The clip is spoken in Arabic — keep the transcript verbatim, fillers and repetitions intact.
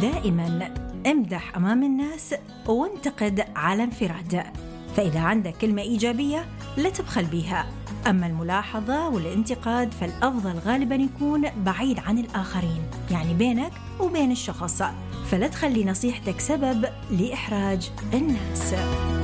دائما امدح أمام الناس وانتقد على انفراد، فإذا عندك كلمة إيجابية لا تبخل بيها، أما الملاحظة والانتقاد فالأفضل غالبا يكون بعيد عن الآخرين، يعني بينك وبين الشخص، فلا تخلي نصيحتك سبب لإحراج الناس.